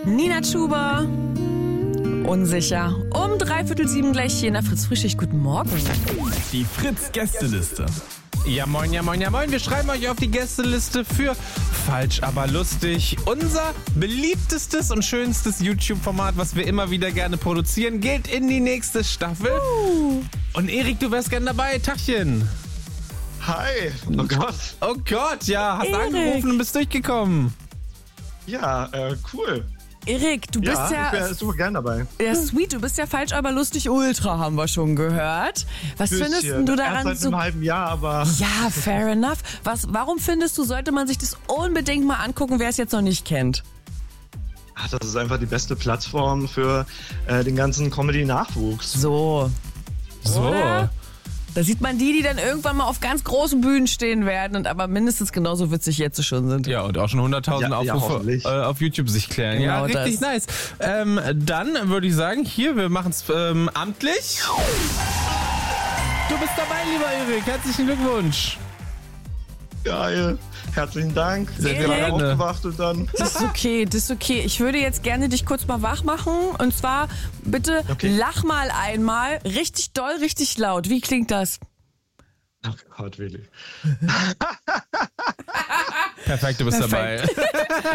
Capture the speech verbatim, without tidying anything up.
Nina Chuba. Unsicher. Um dreiviertel sieben gleich hier in der Fritz-Frühschicht. Guten Morgen. Die Fritz-Gästeliste. Ja moin, ja moin, ja moin. Wir schreiben euch auf die Gästeliste für Falsch, aber lustig. Unser beliebtestes und schönstes YouTube-Format, was wir immer wieder gerne produzieren, geht in die nächste Staffel. Uh. Und Erik, du wärst gern dabei. Tachchen. Hi. Oh Gott. Oh Gott, ja. Hast Erik. angerufen und bist durchgekommen. Ja, äh, cool. Erik, du bist Ja, ja, ich wäre super gern dabei. ja sweet, du bist ja falsch, aber lustig Ultra, haben wir schon gehört. Was findest Bisschen. du Erst daran seit so... einem halben Jahr, aber Ja, fair enough. Was, warum findest du, sollte man sich das unbedingt mal angucken, wer es jetzt noch nicht kennt? ach, das ist einfach die beste Plattform für äh, den ganzen Comedy-Nachwuchs. So. So. Oder? Da sieht man die, die dann irgendwann mal auf ganz großen Bühnen stehen werden und aber mindestens genauso witzig jetzt schon sind. Ja, und auch schon hunderttausend Ja, ja, Aufrufe hoffentlich. äh, auf YouTube sich klären. Genau ja, richtig das. nice. Ähm, dann würde ich sagen, hier, wir machen es ähm, amtlich. Du bist dabei, lieber Erik. Herzlichen Glückwunsch. Geil. Herzlichen Dank. Sehr Ich bin gerne. aufgewacht und dann... Das ist okay, das ist okay. Ich würde jetzt gerne dich kurz mal wach machen. Und zwar, bitte Okay. lach mal einmal. Richtig doll, richtig laut. Wie klingt das? Oh Gott, Willi. Perfekt, du bist Perfekt. dabei.